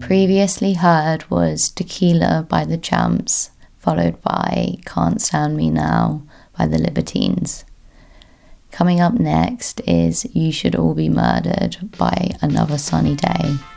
Previously heard was Tequila by the Champs, followed by Can't Stand Me Now by the Libertines. Coming up next is You Should All Be Murdered by Another Sunny Day.